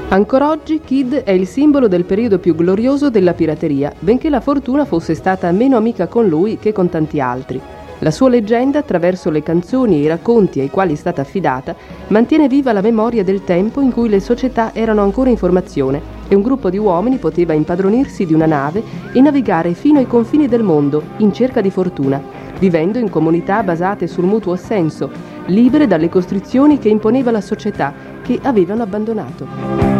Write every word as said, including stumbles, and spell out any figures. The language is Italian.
Ancora oggi Kidd è il simbolo del periodo più glorioso della pirateria, benché la fortuna fosse stata meno amica con lui che con tanti altri. La sua leggenda, attraverso le canzoni e i racconti ai quali è stata affidata, mantiene viva la memoria del tempo in cui le società erano ancora in formazione e un gruppo di uomini poteva impadronirsi di una nave e navigare fino ai confini del mondo in cerca di fortuna, vivendo in comunità basate sul mutuo assenso, libere dalle costrizioni che imponeva la società che avevano abbandonato.